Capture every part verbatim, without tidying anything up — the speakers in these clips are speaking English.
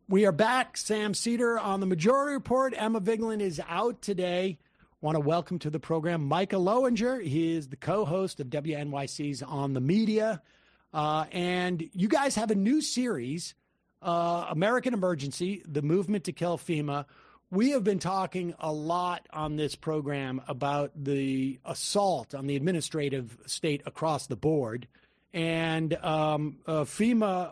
We are back. Sam Seder on the Majority Report. Emma Vigeland is out today. Want to welcome to the program Micah Loewinger. He is the co-host of W N Y C's On the Media. Uh, and you guys have a new series, uh, American Emergency, The Movement to Kill FEMA. We have been talking a lot on this program about the assault on the administrative state across the board. And um, uh, FEMA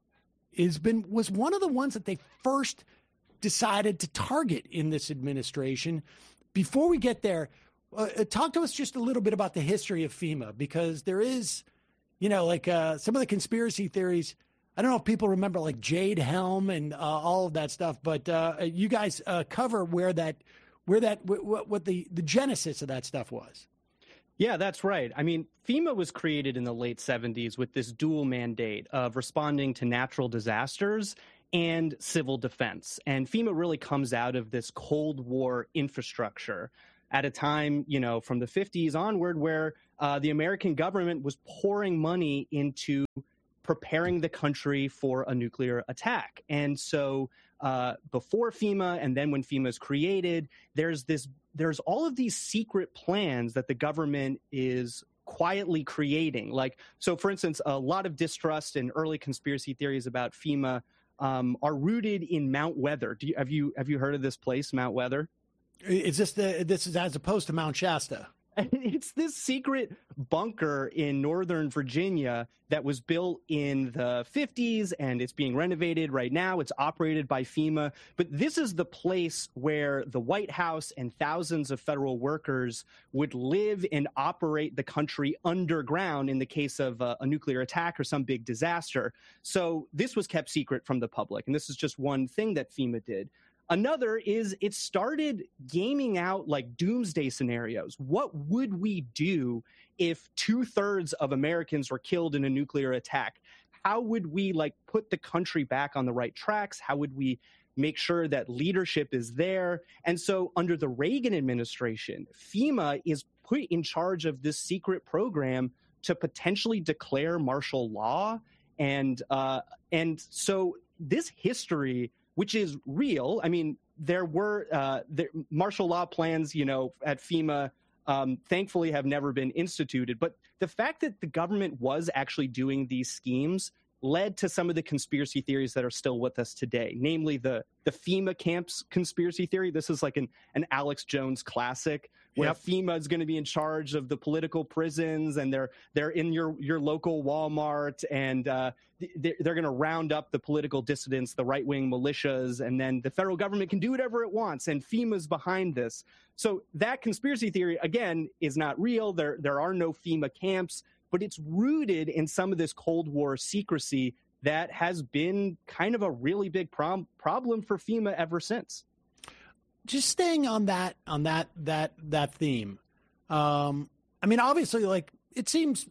has been was one of the ones that they first decided to target in this administration. Before we get there, uh, talk to us just a little bit about the history of FEMA, because there is, you know, like uh, some of the conspiracy theories. I don't know if people remember like Jade Helm and uh, all of that stuff, but uh, you guys uh, cover where that, where that, what, what the, the genesis of that stuff was. Yeah, that's right. I mean, FEMA was created in the late seventies with this dual mandate of responding to natural disasters and civil defense. And FEMA really comes out of this Cold War infrastructure at a time, you know, from the fifties onward, where uh, the American government was pouring money into preparing the country for a nuclear attack. And so uh, before FEMA and then when FEMA is created, there's this, there's all of these secret plans that the government is quietly creating. Like, so for instance, a lot of distrust and early conspiracy theories about FEMA um, are rooted in Mount Weather. Do you, have you have you heard of this place, Mount Weather? Is this the this is as opposed to Mount Shasta? It's this secret bunker in Northern Virginia that was built in the fifties, and it's being renovated right now. It's operated by FEMA. But this is the place where the White House and thousands of federal workers would live and operate the country underground in the case of a, a nuclear attack or some big disaster. So this was kept secret from the public. And this is just one thing that FEMA did. Another is it started gaming out like doomsday scenarios. What would we do if two thirds of Americans were killed in a nuclear attack? How would we like put the country back on the right tracks? How would we make sure that leadership is there? And so under the Reagan administration, FEMA is put in charge of this secret program to potentially declare martial law. And uh, and so this history, which is real. I mean, there were uh, the martial law plans, you know, at FEMA, um, thankfully have never been instituted. But the fact that the government was actually doing these schemes led to some of the conspiracy theories that are still with us today, namely the the FEMA camps conspiracy theory. This is like an, an Alex Jones classic, where yep. FEMA is going to be in charge of the political prisons, and they're they're in your your local Walmart, and uh, they're, they're going to round up the political dissidents, the right-wing militias, and then the federal government can do whatever it wants, and FEMA's behind this. So that conspiracy theory, again, is not real. There there are no FEMA camps, but it's rooted in some of this Cold War secrecy that has been kind of a really big prom- problem for FEMA ever since. Just staying on that on that that that theme. Um, I mean, obviously, like it seems,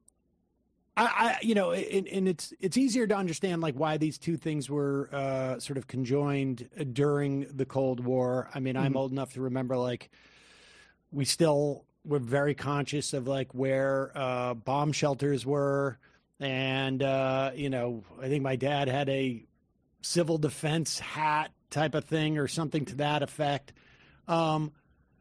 I, I you know, and, and it's it's easier to understand like why these two things were uh, sort of conjoined during the Cold War. I mean, mm-hmm. I'm old enough to remember like we still were very conscious of like where uh, bomb shelters were, and uh, you know, I think my dad had a civil defense hat type of thing or something to that effect. Um,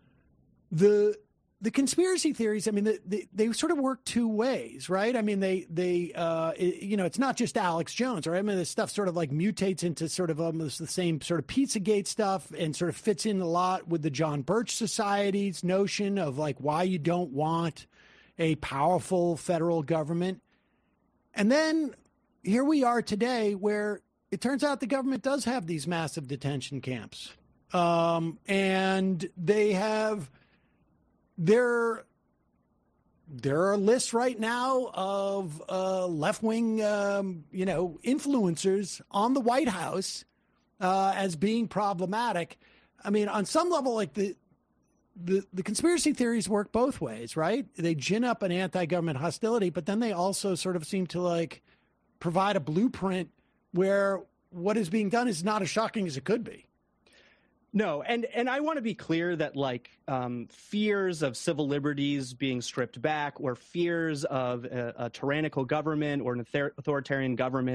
the the conspiracy theories, I mean, the, the, they sort of work two ways, right? I mean, they, they uh, it, you know, it's not just Alex Jones, right? I mean, this stuff sort of like mutates into sort of almost the same sort of Pizzagate stuff and sort of fits in a lot with the John Birch Society's notion of like why you don't want a powerful federal government. And then here we are today where it turns out the government does have these massive detention camps. Um, and they have, there, there are lists right now of uh, left-wing, um, you know, influencers on the White House uh, as being problematic. I mean, on some level, like the, the, the conspiracy theories work both ways, right? They gin up an anti-government hostility, but then they also sort of seem to like provide a blueprint where what is being done is not as shocking as it could be. No, and and I want to be clear that like um, fears of civil liberties being stripped back or fears of a, a tyrannical government or an authoritarian government,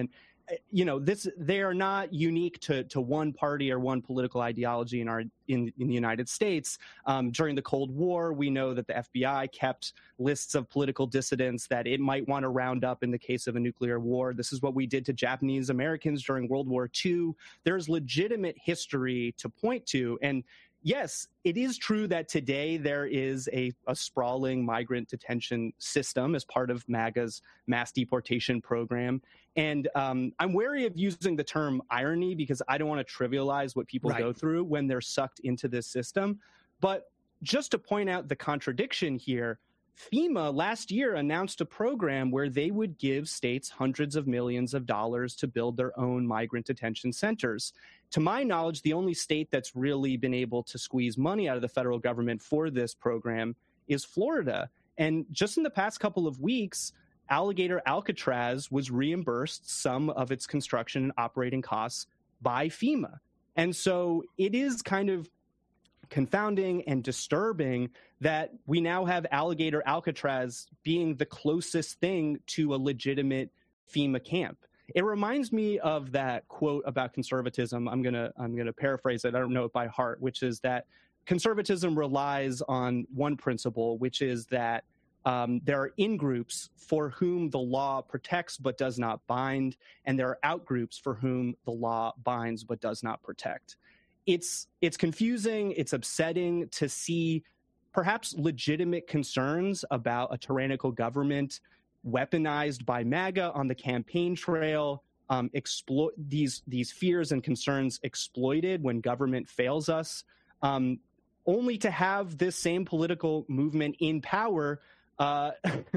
you know, this they are not unique to to one party or one political ideology in our in, in the United States. Um, during the Cold War, we know that the F B I kept lists of political dissidents that it might want to round up in the case of a nuclear war. This is what we did to Japanese Americans during World War Two. There's legitimate history to point to. And yes, it is true that today there is a, a sprawling migrant detention system as part of MAGA's mass deportation program. And um, I'm wary of using the term irony because I don't want to trivialize what people right. go through when they're sucked into this system. But just to point out the contradiction here, FEMA last year announced a program where they would give states hundreds of millions of dollars to build their own migrant detention centers. To my knowledge, the only state that's really been able to squeeze money out of the federal government for this program is Florida. And just in the past couple of weeks, Alligator Alcatraz was reimbursed some of its construction and operating costs by FEMA. And so it is kind of confounding and disturbing that we now have Alligator Alcatraz being the closest thing to a legitimate FEMA camp. It reminds me of that quote about conservatism. I'm gonna I'm gonna paraphrase it. I don't know it by heart, which is that conservatism relies on one principle, which is that um, there are in-groups for whom the law protects but does not bind, and there are out-groups for whom the law binds but does not protect. It's it's confusing, it's upsetting to see perhaps legitimate concerns about a tyrannical government weaponized by MAGA on the campaign trail, um, exploit these these fears and concerns exploited when government fails us, um, only to have this same political movement in power uh,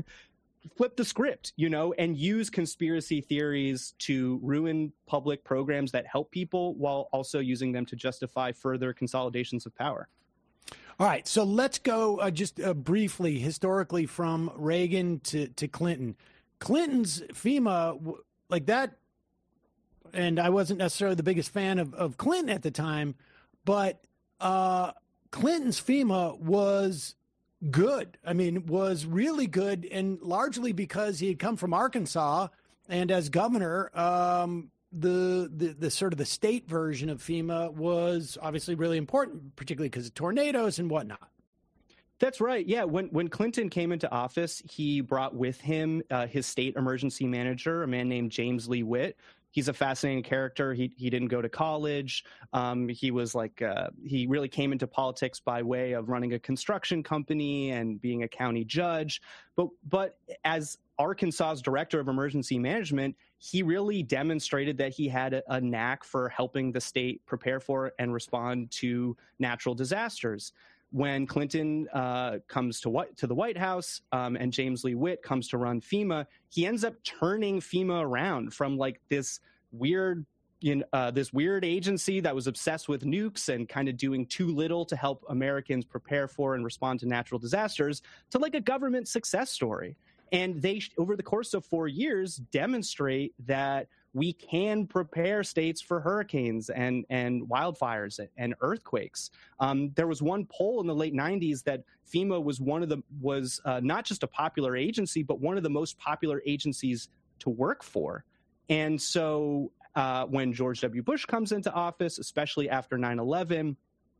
flip the script, you know, and use conspiracy theories to ruin public programs that help people while also using them to justify further consolidations of power. All right, so let's go uh, just uh, briefly, historically, from Reagan to, to Clinton. Clinton's FEMA, like that, and I wasn't necessarily the biggest fan of, of Clinton at the time, but uh, Clinton's FEMA was good. I mean, was really good, and largely because he had come from Arkansas, and as governor, um, The, the the sort of the state version of FEMA was obviously really important, particularly because of tornadoes and whatnot. That's right. Yeah. When when Clinton came into office, he brought with him uh, his state emergency manager, a man named James Lee Witt. He's a fascinating character. He he didn't go to college. Um, he was like uh, he really came into politics by way of running a construction company and being a county judge. But but as Arkansas's director of emergency management, he really demonstrated that he had a, a knack for helping the state prepare for and respond to natural disasters. When Clinton uh, comes to what, to the White House um, and James Lee Witt comes to run FEMA, he ends up turning FEMA around from like this weird, you know, uh, this weird agency that was obsessed with nukes and kind of doing too little to help Americans prepare for and respond to natural disasters to like a government success story. And they, over the course of four years, demonstrate that we can prepare states for hurricanes and, and wildfires and earthquakes. Um, there was one poll in the late nineties that FEMA was one of the was uh, not just a popular agency, but one of the most popular agencies to work for. And so uh, when George W. Bush comes into office, especially after nine eleven,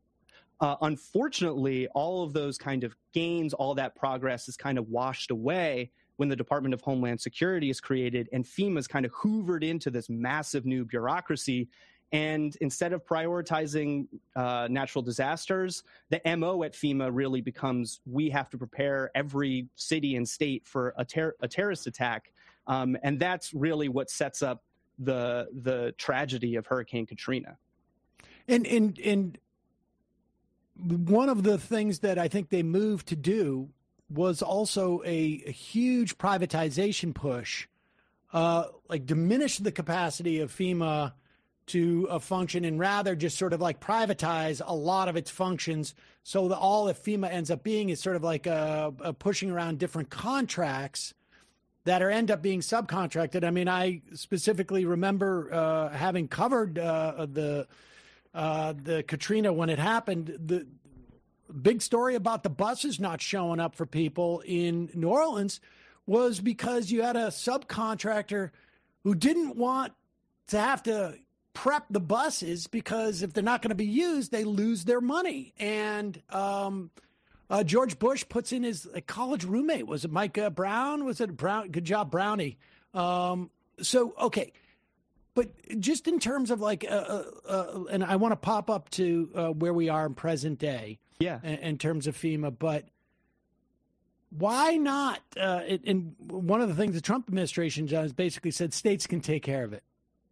Uh, unfortunately, all of those kind of gains, all that progress is kind of washed away when the Department of Homeland Security is created and FEMA is kind of hoovered into this massive new bureaucracy. And instead of prioritizing uh, natural disasters, the M O at FEMA really becomes we have to prepare every city and state for a, ter- a terrorist attack. Um, and that's really what sets up the the tragedy of Hurricane Katrina. And, and, and, one of the things that I think they moved to do was also a, a huge privatization push, uh, like diminish the capacity of FEMA to uh, function and rather just sort of like privatize a lot of its functions so that all that FEMA ends up being is sort of like a, a pushing around different contracts that are end up being subcontracted. I mean, I specifically remember uh, having covered uh, the Uh, the Katrina when it happened, the big story about the buses not showing up for people in New Orleans was because you had a subcontractor who didn't want to have to prep the buses because if they're not going to be used, they lose their money. And um, uh, George Bush puts in his like, college roommate. Was it Mike uh, Brown? Was it Brown? Good job, Brownie. Um, so, okay. But just in terms of like, uh, uh, uh, and I want to pop up to uh, where we are in present day. Yeah. In, in terms of FEMA, but why not? Uh, it, and one of the things the Trump administration does basically said states can take care of it.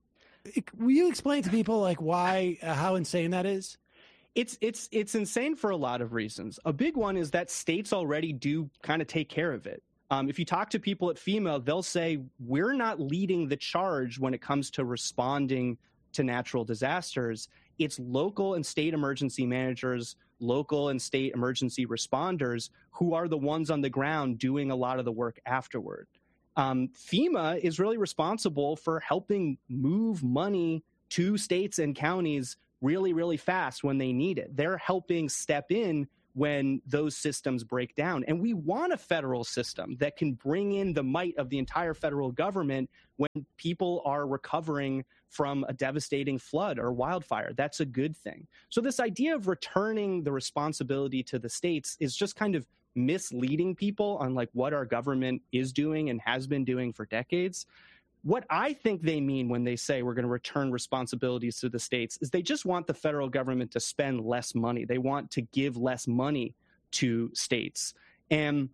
Will you explain to people like why, uh, how insane that is? It's it's it's insane for a lot of reasons. A big one is that states already do kind of take care of it. Um, if you talk to people at FEMA, they'll say we're not leading the charge when it comes to responding to natural disasters. It's local and state emergency managers, local and state emergency responders who are the ones on the ground doing a lot of the work afterward. Um, FEMA is really responsible for helping move money to states and counties really, really fast when they need it. They're helping step in when those systems break down. And we want a federal system that can bring in the might of the entire federal government when people are recovering from a devastating flood or wildfire. That's a good thing. So this idea of returning the responsibility to the states is just kind of misleading people on like what our government is doing and has been doing for decades. What I think they mean when they say we're going to return responsibilities to the states is they just want the federal government to spend less money. They want to give less money to states. And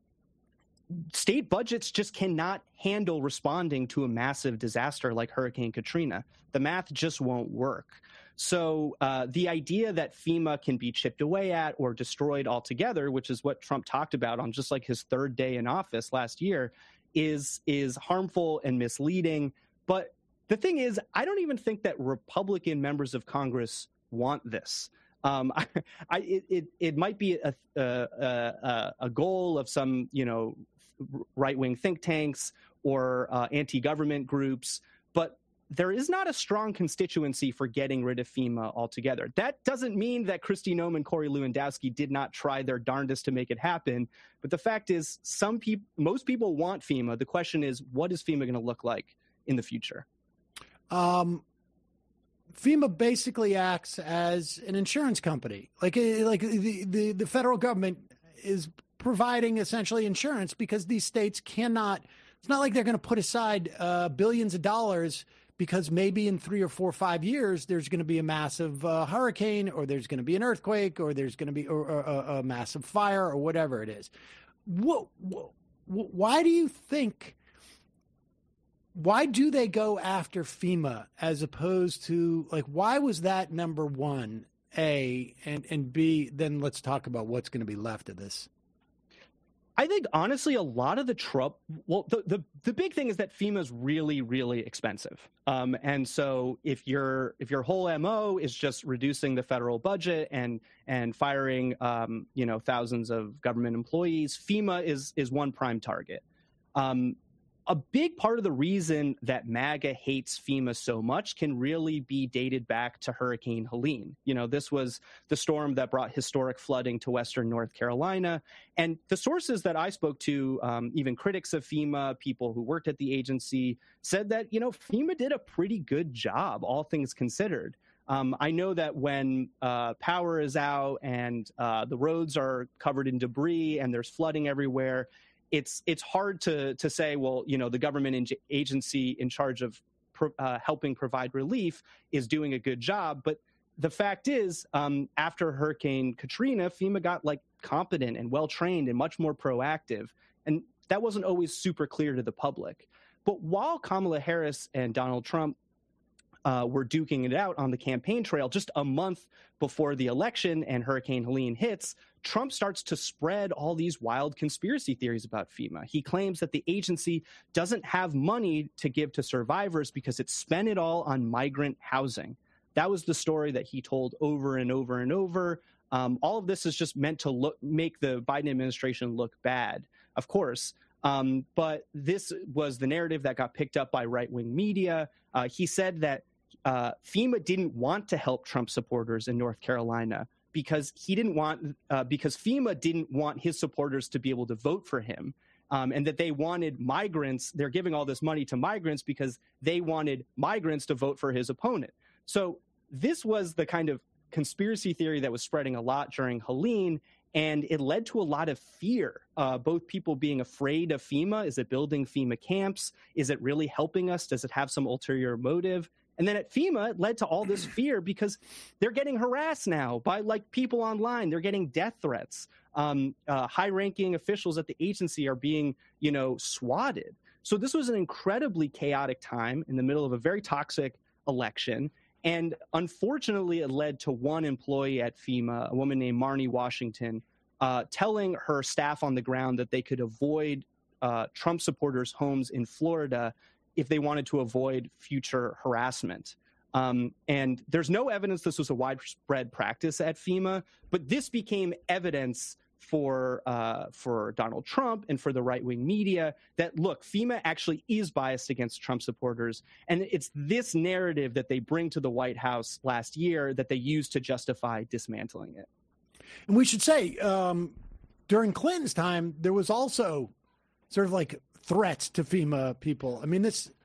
state budgets just cannot handle responding to a massive disaster like Hurricane Katrina. The math just won't work. So uh, the idea that FEMA can be chipped away at or destroyed altogether, which is what Trump talked about on just like his third day in office last year, is is harmful and misleading. But the thing is, I don't even think that Republican members of Congress want this. Um, I, I, it, it might be a, a, a, a goal of some, you know, right-wing think tanks or uh, anti-government groups, but there is not a strong constituency for getting rid of FEMA altogether. That doesn't mean that Kristi Noem and Corey Lewandowski did not try their darndest to make it happen. But the fact is, some people, most people want FEMA. The question is, what is FEMA going to look like in the future? Um, FEMA basically acts as an insurance company. Like, like the, the, the federal government is providing essentially insurance because these states cannot, it's not like they're going to put aside uh, billions of dollars because maybe in three or four or five years, there's going to be a massive uh, hurricane or there's going to be an earthquake or there's going to be or, or, a, a massive fire or whatever it is. What, what, why do you think, why do they go after FEMA as opposed to, like, why was that number one, A, and, and B, then let's talk about what's going to be left of this. I think, honestly, a lot of the Trump, well, the, the, the big thing is that FEMA is really, really expensive. Um, and so if your if your whole M O is just reducing the federal budget and and firing, um, you know, thousands of government employees, FEMA is is one prime target. Um, a big part of the reason that MAGA hates FEMA so much can really be dated back to Hurricane Helene. You know, this was the storm that brought historic flooding to western North Carolina. And the sources that I spoke to, um, even critics of FEMA, people who worked at the agency, said that, you know, FEMA did a pretty good job, all things considered. Um, I know that when uh, power is out and uh, the roads are covered in debris and there's flooding everywhere, It's it's hard to to say, well, you know, the government in- agency in charge of pro- uh, helping provide relief is doing a good job. But the fact is, um, after Hurricane Katrina, FEMA got like competent and well-trained and much more proactive. And that wasn't always super clear to the public. But while Kamala Harris and Donald Trump uh, were duking it out on the campaign trail just a month before the election and Hurricane Helene hits, Trump starts to spread all these wild conspiracy theories about FEMA. He claims that the agency doesn't have money to give to survivors because it spent it all on migrant housing. That was the story that he told over and over and over. Um, all of this is just meant to look, make the Biden administration look bad, of course. Um, but this was the narrative that got picked up by right-wing media. Uh, he said that uh, FEMA didn't want to help Trump supporters in North Carolina because he didn't want, uh, because FEMA didn't want his supporters to be able to vote for him. um, and that they wanted migrants. They're giving all this money to migrants because they wanted migrants to vote for his opponent. So this was the kind of conspiracy theory that was spreading a lot during Helene, and it led to a lot of fear, uh, both people being afraid of FEMA. Is it building FEMA camps? Is it really helping us? Does it have some ulterior motive? And then at FEMA, it led to all this fear because they're getting harassed now by like people online. They're getting death threats. Um, uh, high-ranking officials at the agency are being, you know, swatted. So this was an incredibly chaotic time in the middle of a very toxic election. And unfortunately, it led to one employee at FEMA, a woman named Marnie Washington, uh, telling her staff on the ground that they could avoid uh, Trump supporters' homes in Florida if they wanted to avoid future harassment. Um, and there's no evidence this was a widespread practice at FEMA, but this became evidence for uh, for Donald Trump and for the right-wing media that, look, FEMA actually is biased against Trump supporters. And it's this narrative that they bring to the White House last year that they use to justify dismantling it. And we should say, um, during Clinton's time, there was also sort of like threats to FEMA people. I mean, this